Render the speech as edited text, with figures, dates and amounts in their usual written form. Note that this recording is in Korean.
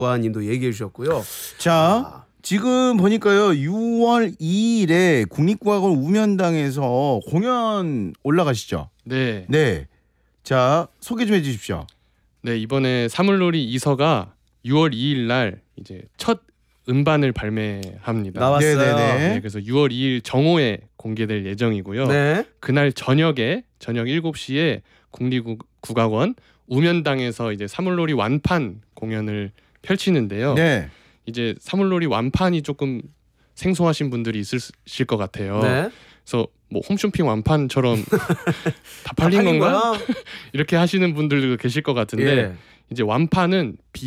님도 얘기해 주셨고요. 자, 지금 보니까요. 6월 2일에 국립과학원 우면당에서 공연 올라가시죠? 네. 네. 자, 소개 좀 해주십시오. 네, 이번에 사물놀이 이서가 6월 2일 날 이제 첫 음반을 발매합니다. 나왔어요. 네네네. 네, 그래서 6월 2일 정오에 공개될 예정이고요. 네. 그날 저녁 7시에 국립국악원 우면당에서 이제 사물놀이 완판 공연을 펼치는데요. 네. 이제 사물놀이 완판이 조금 생소하신 분들이 있으실 것 같아요. 네. 그래서 뭐 홈쇼핑 완판처럼 다 팔린 건가? 거야? 이렇게 하시는 분들도 계실 것 같은데 예. 이제 완판은